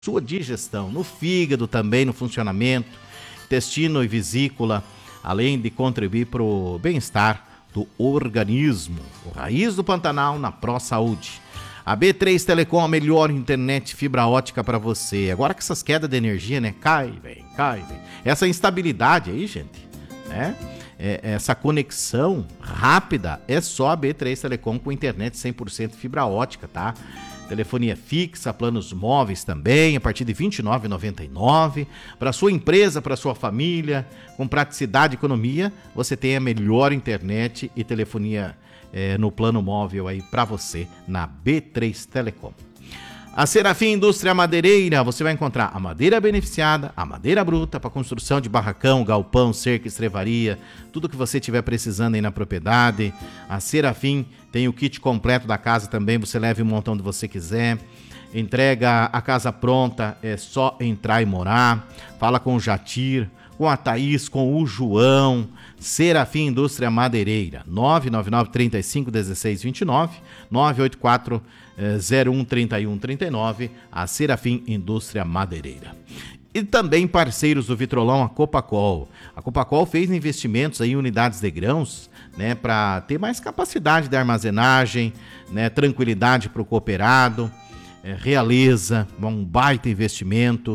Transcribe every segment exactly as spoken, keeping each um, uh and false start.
sua digestão, no fígado também, no funcionamento, intestino e vesícula, além de contribuir para o bem-estar do organismo. O Raiz do Pantanal na Pro Saúde. A B três Telecom, a melhor internet fibra ótica para você. Agora que essas quedas de energia, né? Cai, vem, cai, vem. Essa instabilidade aí, gente, né? É, essa conexão rápida é só a B três Telecom com internet cem por cento fibra ótica, tá? Telefonia fixa, planos móveis também, a partir de vinte e nove reais e noventa e nove centavos. Para sua empresa, para sua família, com praticidade e economia, você tem a melhor internet e telefonia é, no plano móvel aí para você na B três Telecom. A Serafim Indústria Madeireira, você vai encontrar a madeira beneficiada, a madeira bruta para construção de barracão, galpão, cerca, estrevaria, tudo que você estiver precisando aí na propriedade. A Serafim tem o kit completo da casa também, você leva e monta onde você quiser. Entrega a casa pronta, é só entrar e morar. Fala com o Jatir, com a Thaís, com o João. Serafim Indústria Madeireira, nove nove nove, três cinco, um seis dois nove, nove oito quatro, zero um, três um três nove, a Serafim Indústria Madeireira. E também parceiros do Vitrolão, a Copacol. A Copacol fez investimentos em unidades de grãos, né, para ter mais capacidade de armazenagem, né, tranquilidade para o cooperado, é, Realeza, um baita investimento.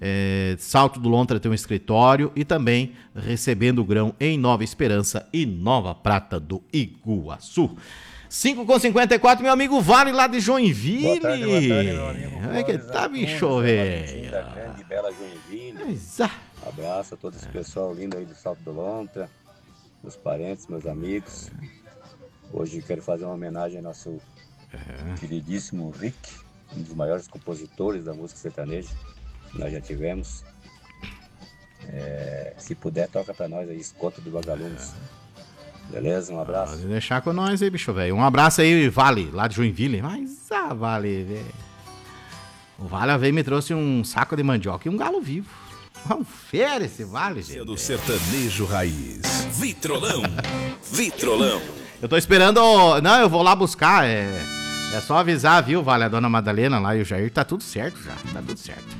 É, Salto do Lontra tem um escritório e também recebendo o grão em Nova Esperança e Nova Prata do Iguaçu. cinco com cinquenta e quatro, meu amigo Vale lá de Joinville. Boa tarde, boa tarde, meu amigo. Como é que tá, bicho, velho? Da grande, bela Joinville. Exato. Abraço a todo esse pessoal lindo aí do Salto do Lontra, meus parentes, meus amigos. Hoje quero fazer uma homenagem ao nosso uhum. queridíssimo Rick, um dos maiores compositores da música sertaneja que nós já tivemos. É, se puder, toca pra nós aí, Escoto de Vagalumes. Beleza? Um abraço. Pode deixar com nós aí, bicho, velho. Um abraço aí, Vale, lá de Joinville. Mas, ah, Vale, velho. O Vale veio e me trouxe um saco de mandioca e um galo vivo. Confere esse Vale, gente. Do sertanejo raiz. Vitrolão. Vitrolão. Eu tô esperando... Não, eu vou lá buscar, é... É só avisar, viu, Vale, a dona Madalena lá e o Jair, tá tudo certo já, tá tudo certo.